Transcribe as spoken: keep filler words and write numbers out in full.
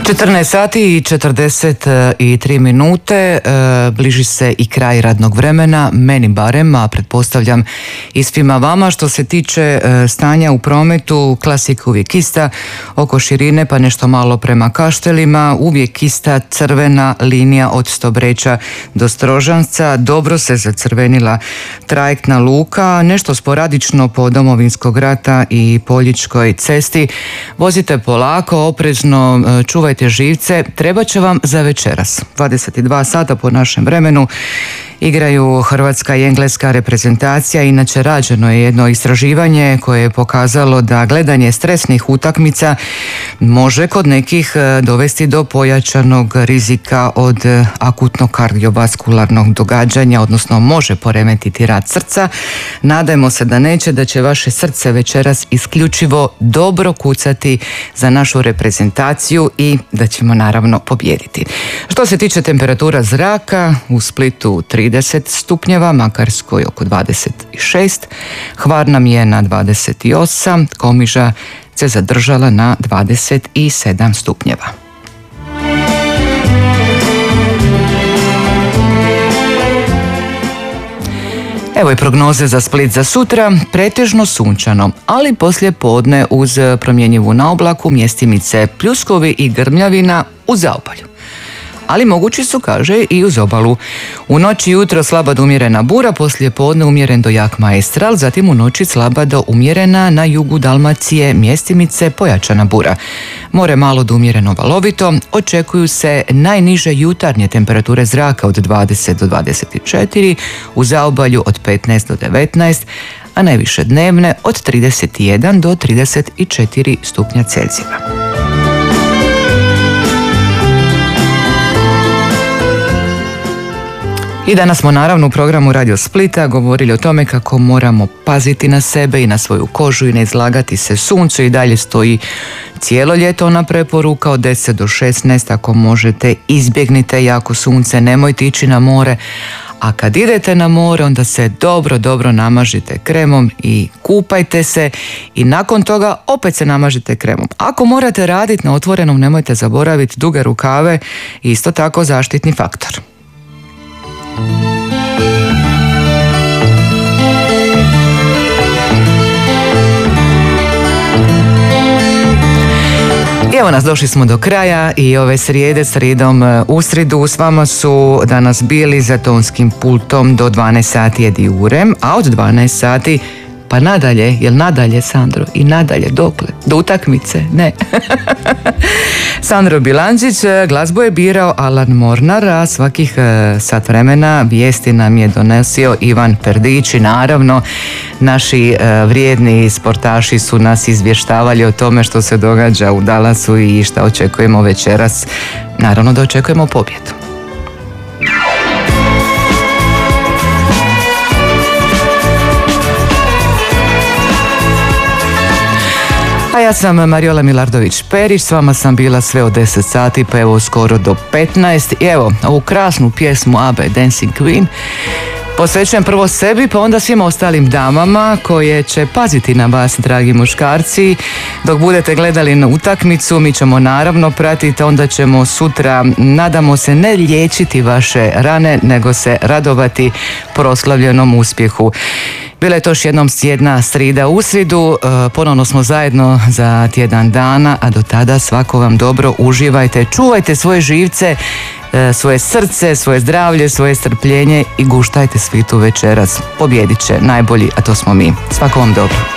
četrnaest sati i četrdeset tri minute, bliži se i kraj radnog vremena, meni barem, a pretpostavljam i svima vama. Što se tiče stanja u prometu, klasika uvijek ista, oko Širine pa nešto malo prema Kaštelima, uvijek ista crvena linija od Stobreča do Strožanca, dobro se zacrvenila trajektna luka, nešto sporadično po Domovinskog rata i Poljičkoj cesti. Vozite polako, oprezno, čuvajte živce, treba će vam za večeras. dvadeset dva sata po našem vremenu igraju hrvatska i engleska reprezentacija. Inače, rađeno je jedno istraživanje koje je pokazalo da gledanje stresnih utakmica može kod nekih dovesti do pojačanog rizika od akutnog kardiovaskularnog događanja, odnosno može poremetiti rad srca. Nadajmo se da neće, da će vaše srce večeras isključivo dobro kucati za našu reprezentaciju i da ćemo naravno pobijediti. Što se tiče temperatura zraka, u Splitu trideset stupnjeva, Makarskoj oko dvadeset šest, Hvar nam je na dvadeset osam, Komiža se zadržala na dvadeset sedam stupnjeva. Evo i prognoze za Split za sutra, pretežno sunčano, ali poslije podne uz promjenjivu na oblaku, mjestimice pljuskovi i grmljavina u zaobalju. Ali mogući su, kaže, i uz obalu. U noći i jutro slaba do umjerena bura, poslije podne umjeren do jak maestral, zatim u noći slaba do umjerena na jugu Dalmacije, mjestimice pojačana bura. More malo do umjereno valovito, očekuju se najniže jutarnje temperature zraka od dvadeset do dvadeset četiri, u zaobalju od petnaest do devetnaest, a najviše dnevne od trideset jedan do trideset četiri stupnja Celzija. I danas smo naravno u programu Radio Splita govorili o tome kako moramo paziti na sebe i na svoju kožu i ne izlagati se suncu. I dalje stoji cijelo ljeto ona preporuka od deset do šesnaest, ako možete izbjegnite jako sunce, nemojte ići na more. A kad idete na more, onda se dobro, dobro namažite kremom i kupajte se i nakon toga opet se namažite kremom. Ako morate raditi na otvorenom, nemojte zaboraviti duge rukave i isto tako zaštitni faktor. I evo nas, došli smo do kraja i ove srijede, srijedom u sridu. S vama su danas bili za tonskim pultom do dvanaest sati Edi Urem, a od dvanaest sati pa nadalje, jel nadalje, Sandro? I nadalje, dokle? Do utakmice? Ne. Sandro Bilančić, glazbu je birao Alan Mornar, a svakih sat vremena vijesti nam je donosio Ivan Perdić i naravno naši vrijedni sportaši su nas izvještavali o tome što se događa u Dallasu i šta očekujemo večeras. Naravno da očekujemo pobjedu. A ja sam Mariola Milardović-Perić, s vama sam bila sve od deset sati, pa evo skoro do petnaest. I evo, ovu krasnu pjesmu Abbe, Dancing Queen, posvećujem prvo sebi, pa onda svim ostalim damama koje će paziti na vas, dragi muškarci. Dok budete gledali na utakmicu, mi ćemo naravno pratiti, onda ćemo sutra, nadamo se, ne liječiti vaše rane, nego se radovati proslavljenom uspjehu. Bila je to još jednom jedna srida u sridu, ponovno smo zajedno za tjedan dana, a do tada svako vam dobro, uživajte, čuvajte svoje živce, svoje srce, svoje zdravlje, svoje strpljenje i guštajte svitu večeras. Pobjedit će najbolji, a to smo mi. Svako vam dobro.